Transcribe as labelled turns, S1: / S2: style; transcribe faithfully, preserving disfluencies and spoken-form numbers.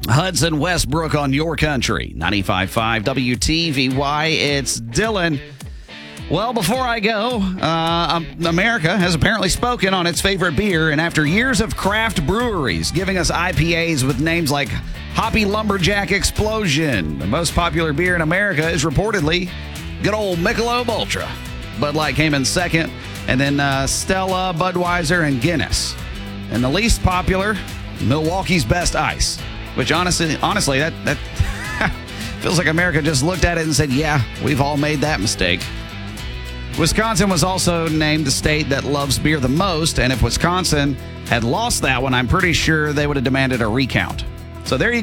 S1: Hudson Westbrook on your country. ninety-five point five W T V Y. It's Dylan. Well, before I go, uh, America has apparently spoken on its favorite beer, and after years of craft breweries giving us I P As with names like Hoppy Lumberjack Explosion, the most popular beer in America is reportedly good old Michelob Ultra. Bud Light came in second, and then uh, Stella, Budweiser, and Guinness. And the least popular, Milwaukee's Best Ice, which honestly, honestly, that, that feels like America just looked at it and said, yeah, we've all made that mistake. Wisconsin was also named the state that loves beer the most, and if Wisconsin had lost that one, I'm pretty sure they would have demanded a recount. So there you